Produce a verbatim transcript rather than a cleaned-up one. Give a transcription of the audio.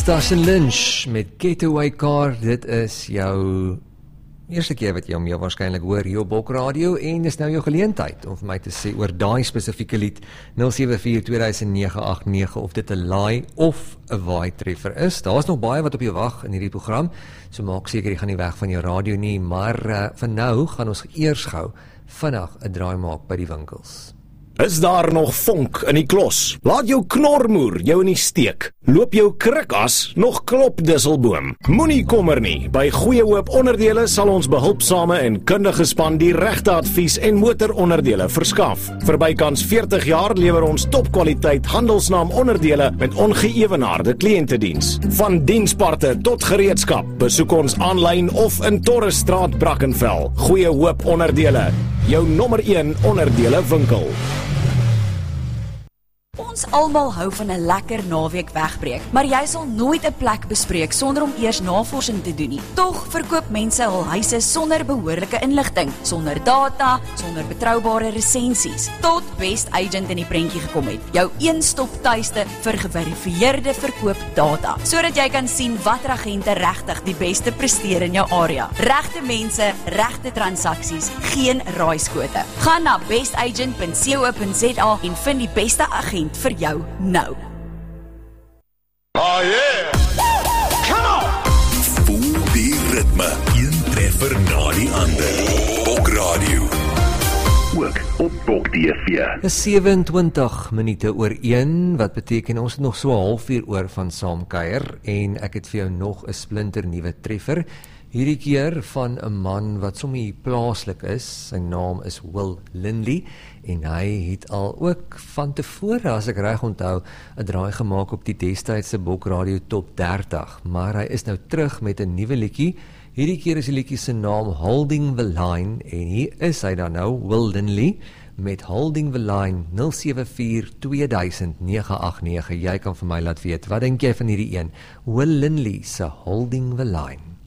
Station Lunch met Getaway Car. Dit is jou eerste keer wat jy om jou waarskynlik hoor hier op Bok Radio en dis nou jou geleentheid om vir my te sê oor daai spesifieke lied nul sewe vier twee nege agt nege of dit 'n laai of 'n waai treffer is. Daar's nog baie wat op jou wag in hierdie program, so maak seker jy gaan nie weg van jou radio nie, maar uh, vir nou gaan ons eers gou vinnig 'n draai maak by die winkels. Is daar nog vonk in die klos? Laat jou knormoer jou in die steek. Loop jou krikas nog klop disselboom. Moenie kommer nie. By Goeie Hoop Onderdele sal ons behulpsame en kundige span die regte advies en motoronderdele verskaf. Vir bykans veertig jaar lewer ons topkwaliteit handelsnaam onderdele met ongeëwenaarde kliëntediens. Van diensparte tot gereedskap. Besoek ons aanlyn of in Torresstraat Brackenfell. Goeie Hoop Onderdele, jou nommer een onderdele winkel. Ons almal hou van 'n lekker naweek wegbreek, maar jy sal nooit 'n plek bespreek sonder om eers navorsing te doen nie. Tog verkoop mense hul huise sonder behoorlike inligting, sonder data, sonder betroubare resensies, tot Best Agent in die prentjie gekom het. Jou een-stop tuiste vir geverifieerde verkoopdata, sodat jy kan sien watter agente regtig die beste presteer in jou area. Regte mense, regte transaksies, geen raaiskote. Gaan na best agent punt co punt za en vind die beste agent vir jou nou. Oh yeah! Come on! Voel die ritme, een treffer na die ander. Bok Radio. Ook op Bok D V. Dis sewe-en-twintig minute oor een, wat beteken ons het nog so 'n halfuur oor van saamkuier en ek het vir jou nog 'n splinter nuwe treffer. Hierdie keer van 'n man wat sommer plaaslik is. Sy naam is Will Lindley en hy het al ook van tevore, as ek reg onthou, 'n draai gemaak op die destydse Bok Radio Top dertig, maar hy is nou terug met 'n nuwe liedjie. Hierdie keer is die liedjie se naam Holding the Line en hier is hy dan nou, Will Lindley met Holding the Line. Nul sewe vier twee nege agt nege. Jy kan vir my laat weet, wat dink jy van hierdie een? Will Lindley se Holding the Line.